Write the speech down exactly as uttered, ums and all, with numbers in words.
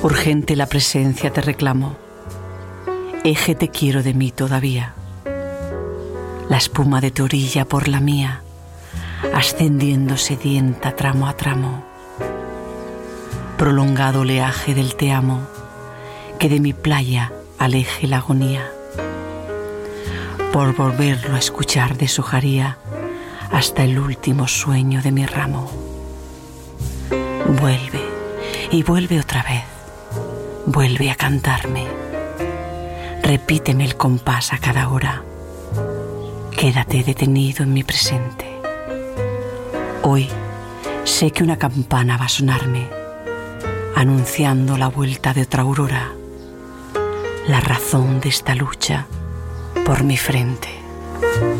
Urgente la presencia te reclamo, eje te quiero de mí todavía. La espuma de tu orilla por la mía, ascendiendo sedienta tramo a tramo. Prolongado oleaje del te amo, que de mi playa aleje la agonía. Por volverlo a escuchar deshojaría hasta el último sueño de mi ramo. Vuelve y vuelve otra vez, vuelve a cantarme. Repíteme el compás a cada hora. Quédate detenido en mi presente. Hoy sé que una campana va a sonarme, anunciando la vuelta de otra aurora, la razón de esta lucha por mi frente.